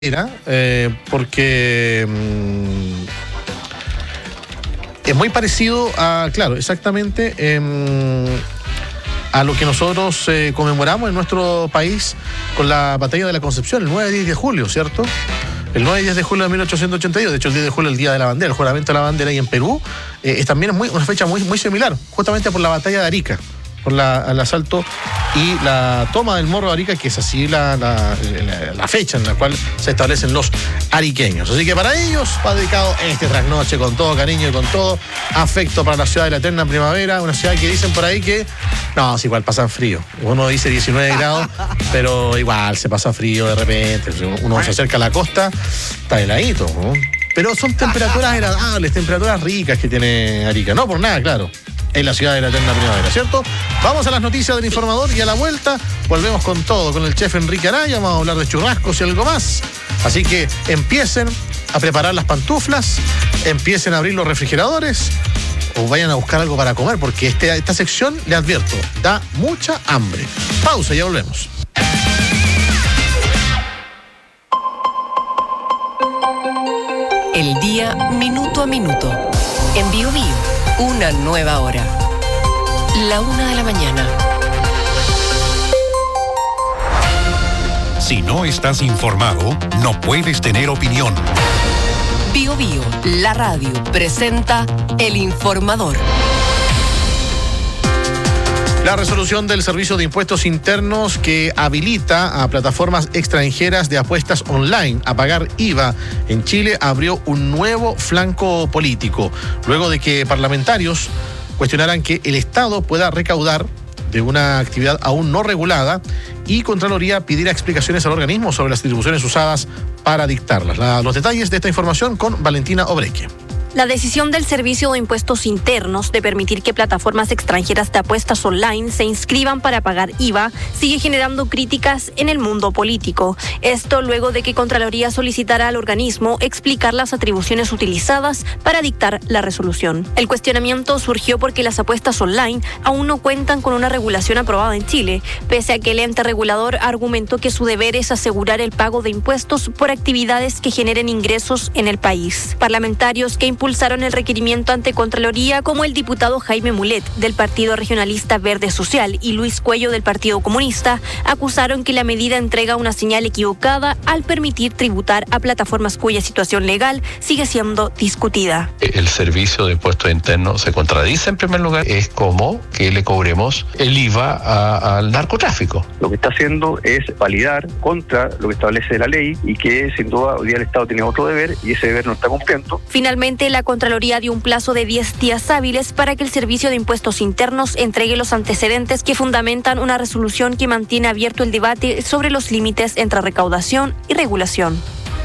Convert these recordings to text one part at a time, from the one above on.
porque es muy parecido a, claro, exactamente a lo que nosotros conmemoramos en nuestro país con la Batalla de la Concepción, el 9 y 10 de julio, ¿cierto? El 9 y 10 de julio de 1882, de hecho el 10 de julio es el Día de la Bandera, el juramento de la bandera, y en Perú también es una fecha muy similar, justamente por la Batalla de Arica, por el asalto y la toma del Morro de Arica, que es así la fecha en la cual se establecen los ariqueños. Así que para ellos va dedicado este trasnoche con todo cariño y con todo afecto para la ciudad de la eterna primavera, una ciudad que dicen por ahí que no, es igual pasan frío. Uno dice 19 grados, pero igual se pasa frío de repente. Uno se acerca a la costa, está heladito, ¿no? Pero son temperaturas agradables, temperaturas ricas que tiene Arica. No por nada, claro, en la ciudad de la eterna primavera, ¿cierto? Vamos a las noticias del informador y a la vuelta volvemos con todo, con el chef Enrique Araya. Vamos a hablar de churrascos y algo más. Así que empiecen a preparar las pantuflas, empiecen a abrir los refrigeradores o vayan a buscar algo para comer, porque esta sección, le advierto, da mucha hambre. Pausa, ya volvemos. El día minuto a minuto. En Bio Bio, una nueva hora. 1:00 a.m. Si no estás informado, no puedes tener opinión. Bio Bio, la radio, presenta El Informador. La resolución del Servicio de Impuestos Internos que habilita a plataformas extranjeras de apuestas online a pagar IVA en Chile abrió un nuevo flanco político, luego de que parlamentarios cuestionaran que el Estado pueda recaudar de una actividad aún no regulada y Contraloría pidiera explicaciones al organismo sobre las atribuciones usadas para dictarlas. Los detalles de esta información con Valentina Obreque. La decisión del Servicio de Impuestos Internos de permitir que plataformas extranjeras de apuestas online se inscriban para pagar IVA sigue generando críticas en el mundo político. Esto luego de que Contraloría solicitara al organismo explicar las atribuciones utilizadas para dictar la resolución. El cuestionamiento surgió porque las apuestas online aún no cuentan con una regulación aprobada en Chile, pese a que el ente regulador argumentó que su deber es asegurar el pago de impuestos por actividades que generen ingresos en el país. Parlamentarios que impulsaron el requerimiento ante Contraloría, como el diputado Jaime Mulet del Partido Regionalista Verde Social y Luis Cuello del Partido Comunista, acusaron que la medida entrega una señal equivocada al permitir tributar a plataformas cuya situación legal sigue siendo discutida. El Servicio de Impuestos Internos se contradice. En primer lugar, es como que le cobremos el IVA al narcotráfico. Lo que está haciendo es validar contra lo que establece la ley y que sin duda hoy día el Estado tiene otro deber y ese deber no está cumpliendo. Finalmente, la Contraloría dio un plazo de 10 días hábiles para que el Servicio de Impuestos Internos entregue los antecedentes que fundamentan una resolución que mantiene abierto el debate sobre los límites entre recaudación y regulación.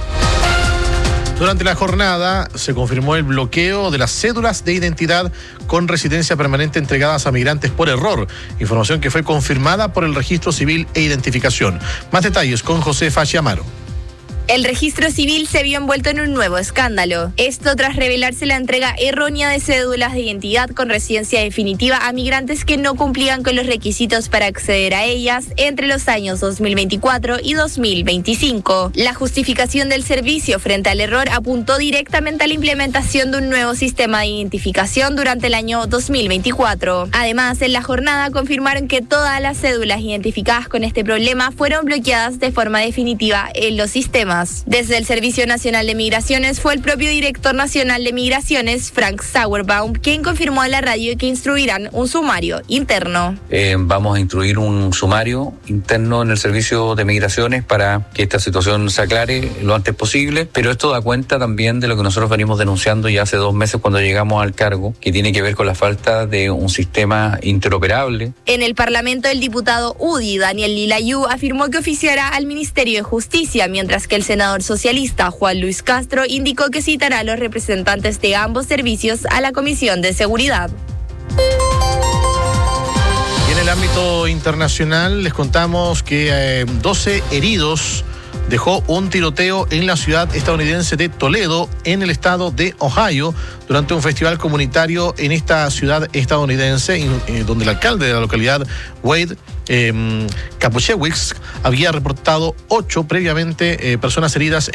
Durante la jornada se confirmó el bloqueo de las cédulas de identidad con residencia permanente entregadas a migrantes por error, información que fue confirmada por el Registro Civil e Identificación. Más detalles con José Fachiamaro. El registro civil se vio envuelto en un nuevo escándalo. Esto tras revelarse la entrega errónea de cédulas de identidad con residencia definitiva a migrantes que no cumplían con los requisitos para acceder a ellas entre los años 2024 y 2025. La justificación del servicio frente al error apuntó directamente a la implementación de un nuevo sistema de identificación durante el año 2024. Además, en la jornada confirmaron que todas las cédulas identificadas con este problema fueron bloqueadas de forma definitiva en los sistemas. Desde el Servicio Nacional de Migraciones fue el propio director nacional de Migraciones, Frank Sauerbaum, quien confirmó a la radio que instruirán un sumario interno. Vamos a instruir un sumario interno en el Servicio de Migraciones para que esta situación se aclare lo antes posible, pero esto da cuenta también de lo que nosotros venimos denunciando ya hace 2 meses cuando llegamos al cargo, que tiene que ver con la falta de un sistema interoperable. En el Parlamento, el diputado UDI, Daniel Lilayú, afirmó que oficiará al Ministerio de Justicia, mientras que el senador socialista Juan Luis Castro indicó que citará a los representantes de ambos servicios a la Comisión de Seguridad. Y en el ámbito internacional les contamos que 12 heridos dejó un tiroteo en la ciudad estadounidense de Toledo, en el estado de Ohio, durante un festival comunitario en esta ciudad estadounidense, donde el alcalde de la localidad, Wade Kapuchewicz, había reportado 8 previamente personas heridas